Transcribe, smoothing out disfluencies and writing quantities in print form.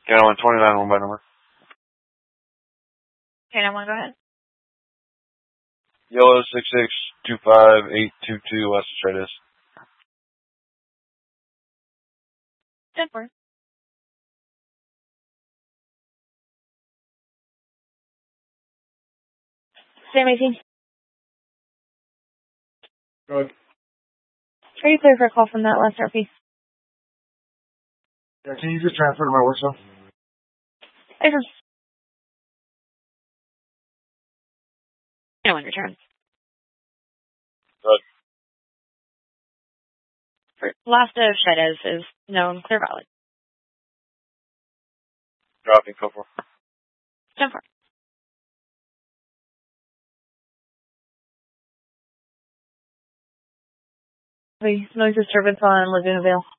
Channel 129, one by number. Okay, I want to go ahead. Yellow 6625822 West Detritus. 10-4. Sam 18. Go ahead. Are you clear for a call from that last RP? Yeah, can you just transfer to my work cell? I just... No one returns. Good. For last of Shadows is known clear valid. Dropping, go for 10-4. Noise disturbance on Laguna Vale.